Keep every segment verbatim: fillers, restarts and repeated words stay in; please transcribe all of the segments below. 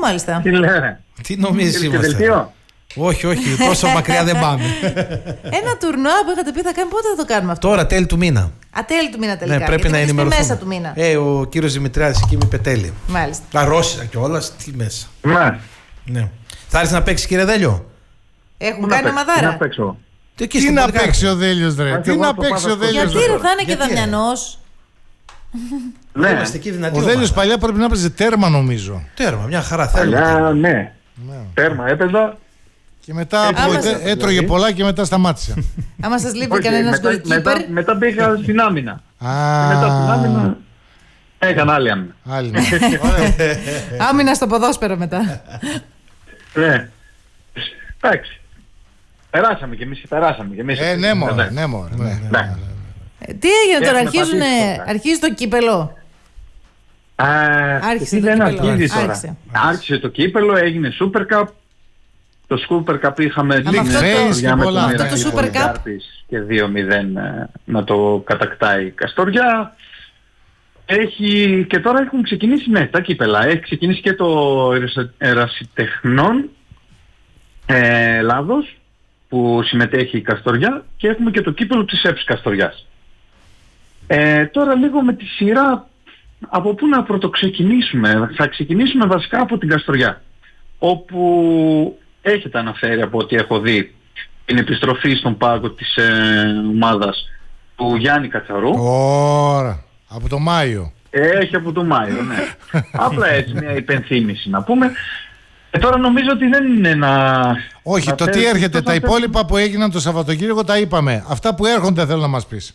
μάλιστα. Τι λένε. Τι νομίζεις είμαστε? Όχι, όχι, τόσο μακριά δεν πάμε. Ένα τουρνουά που είχατε πει θα κάνουμε, πότε θα το κάνουμε αυτό? Τώρα, τέλη του μήνα. Α, τέλη του μήνα τελικά. Ναι, πρέπει να ενημερωθούμε. Μέσα του μήνα. Ε, ο κύριος Δημητριάδης εκεί με είπε τέλη. Μάλιστα. Τα Ρώσισα κιόλας, τι μέσα. Ναι. Ναι. Θα έρθεις να παίξεις, κύριε Δέλιο? Έχουμε κάνει ομαδάρα. Να παίξω. Τι, τι να παίξει ο Δέλιος, ρε? Τι να παίξει ο Δέλιος? Γιατί ρε, θα είναι και δαμιανός. Ναι. Είμαστε εκεί δυνατοί. Ο Δέλιος παλιά πρέπει να παίζει τέρμα, νομίζω. Τέρμα, μια χαρά θέλουμε. Παλιά, ναι. Τέρμα έπαιζα. Και μετά έτρωγε πολλά και μετά σταμάτησε. Άμα σας λείπει κανένας γκολκίπερ. Μετά πήγα στην άμυνα. Μετά στην άμυνα έκανα άλλη άμυνα. Άλλη. Άμυνα στο ποδόσφαιρο μετά. Ναι. Εντάξει. Περάσαμε κι εμείς, περάσαμε κι εμείς. Ε, ναι μωρέ, ναι μωρέ. Τι έγινε τώρα, αρχίζει το κύπελο? Άρχισε το κύπελο. Άρχισε το κύπελο, έγινε Super Cup. Το Super Cup είχαμε αυτό το Super Cup και δύο μηδέν να το κατακτάει η Καστοριά. Έχει, και τώρα έχουν ξεκινήσει ναι, τα κύπελα. Έχει ξεκινήσει και το Ερασιτεχνών ε, Ελλάδος που συμμετέχει η Καστοριά και έχουμε και το κύπελο της ΕΠΣ Καστοριάς. Ε, τώρα λίγο με τη σειρά από πού να πρωτοξεκινήσουμε. Θα ξεκινήσουμε βασικά από την Καστοριά, όπου έχετε αναφέρει από ό,τι έχω δει την επιστροφή στον πάγκο της ε, ομάδας του Γιάννη Κατσαρού. Ωρα, από το Μάιο. Έχει από το Μάιο, ναι. Απλά έτσι μια υπενθύμηση να πούμε. Ε, τώρα νομίζω ότι δεν είναι να... Όχι, να το θες, τι έρχεται, τα υπόλοιπα θες... που έγιναν το Σαββατοκύριακο τα είπαμε. Αυτά που έρχονται θέλω να μας πεις.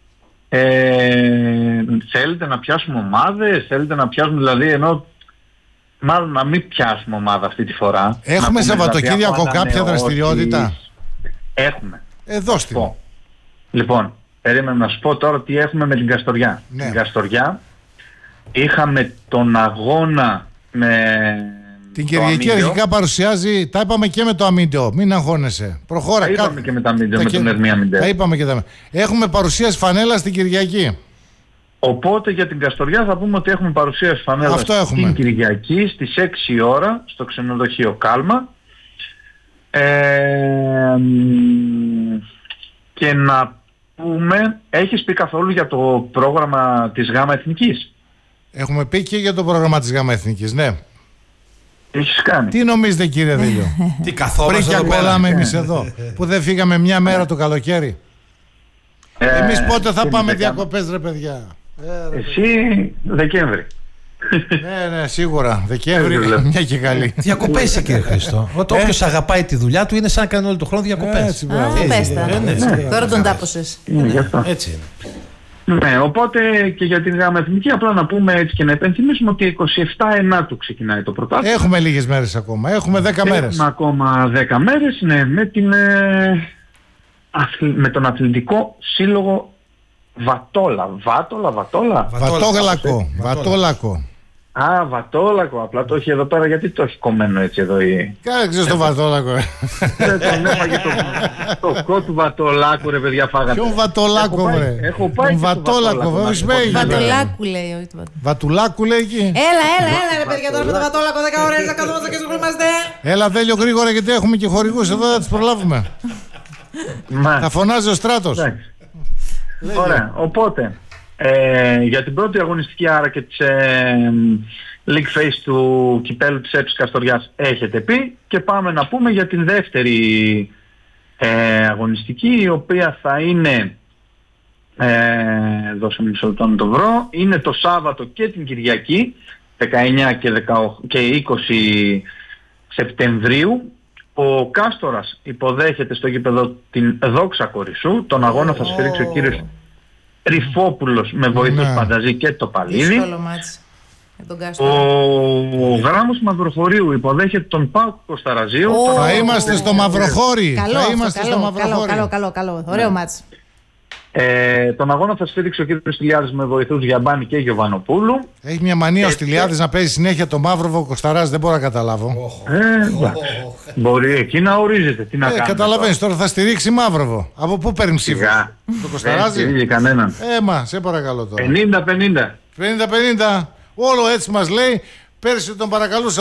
Ε, θέλετε να πιάσουμε ομάδες, θέλετε να πιάσουμε δηλαδή ενώ... Μάλλον να μην πιάσουμε ομάδα αυτή τη φορά. Έχουμε Σαββατοκύριακο δηλαδή, κάποια δραστηριότητα? Έχουμε. Ε, δώστε. Λοιπόν, λοιπόν, περίμενα να σου πω τώρα τι έχουμε με την Καστοριά. Ναι. Την Καστοριά είχαμε τον αγώνα με... Την Κυριακή αρχικά παρουσιάζει, τα είπαμε και με το Αμίντεο, μην αγχώνεσαι. Προχώρα. Τα είπαμε και με το Αμίντεο, με και... τον Ερμή Αμίντεο. Τα είπαμε και τα... Έχουμε παρουσίαση φανέλα στην Κυριακή. Οπότε για την Καστοριά θα πούμε ότι έχουμε παρουσίαση φανέλα στην Κυριακή στις έξι η ώρα στο ξενοδοχείο Κάλμα. Ε, και να πούμε, έχεις πει καθόλου για το πρόγραμμα της ΓΑΜΑ Εθνικής? Έχουμε πει και για το πρόγραμμα της ΓΑΜΑ Εθνικής, ναι. Έχεις κάνει. Τι νομίζετε κύριε Δέλιο? Τι καθόμαστε πριν και κολλάμε εμείς εδώ που δεν φύγαμε μια μέρα το καλοκαίρι? Ε, εμείς πότε θα πάμε διακοπές ρε παιδιά? Ε, Εσύ Δεκέμβρη. Ναι, ναι, σίγουρα. Δεκέμβρη, μια και καλή. Διακοπές κύριε Χριστό. Όποιος αγαπάει τη δουλειά του είναι σαν να κάνει όλο τον χρόνο διακοπές. Τώρα τον τάπωσες. Έτσι είναι. Ναι, οπότε και για την ΓΑΜΑ Εθνική απλά να πούμε έτσι και να υπενθυμίσουμε ότι είκοσι επτά Ενάτου ξεκινάει το πρωτάθλημα. Έχουμε λίγες μέρες ακόμα, έχουμε δέκα μέρες. Έχουμε ακόμα δέκα μέρες, ναι, με, την, ε, αθλη, με τον Αθλητικό Σύλλογο Βατόλα. Βάτολα, Βατόλα. Βατόγλακο, Βατόλακο. Α, Βατόλακο, απλά το έχει εδώ πέρα, γιατί το έχει κομμένο έτσι εδώ η... Κάτσε στο Βατόλακο. Δεν τον έφαγε το, το κό του Βατολάκου ρε παιδιά φάγατε. Ποιον Βατολάκο ρε? Έχω πάει Βατόλακο, Βατολάκου λέει. Βατουλάκου λέει εκεί. Έλα, έλα, έλα ρε παιδιά τώρα με το Βατόλακο δέκα ώρες να καθόμαστε και ασχολούμαστε. Έλα Δέλιο γρήγορα γιατί έχουμε και χορηγούς εδώ, θα τις προλάβουμε. Θα φωνάζει ο Στράτος. Ωραία, οπότε ε, για την πρώτη αγωνιστική άρα και της ε, League Phase του κυπέλου της ΕΠΣ Καστοριάς έχετε πει και πάμε να πούμε για την δεύτερη ε, αγωνιστική η οποία θα είναι ε, δώσε μισό λεπτό να το βρω, είναι το Σάββατο και την Κυριακή δεκαεννιά και, δεκαοκτώ, και είκοσι Σεπτεμβρίου. Ο Κάστορας υποδέχεται στο γήπεδο την Δόξα Κορισσού. Τον αγώνα θα σφυρίξει ο κύριος Τριφόπουλος με βοηθούς ναι. Πανταζή και το Παλίδι. Ο, ο Γράμμος Μαυροχωρίου υποδέχεται τον Πάο Κωσταραζίου. Oh, θα είμαστε στο Μαυροχώρι. Καλό, θα είμαστε καλό, στο Μαυροχώρι. Καλό, καλό, καλό. Ωραίο ναι. μάτς. Ε, τον αγώνα θα σφύριξει ο κύριος Στυλιάδης με βοηθούς Γιαμπάνη και Γιωβανοπούλου. Έχει μια μανία ο Στυλιάδης να παίζει συνέχεια το Μαύροβο Κωσταράς, δεν μπορώ να καταλάβω. Ε, μπορεί εκεί να ορίζεται. Τι να ε, καταλαβαίνεις τώρα θα στηρίξει Μαύροβο. Από πού παίρνει ψήφο? Το Κωσταράζι. Δεν κανέναν. Ε, μα, σε παρακαλώ τώρα. πενήντα πενήντα. πενήντα πενήντα. Όλο έτσι μας λέει. Πέρσι τον παρακαλούσα.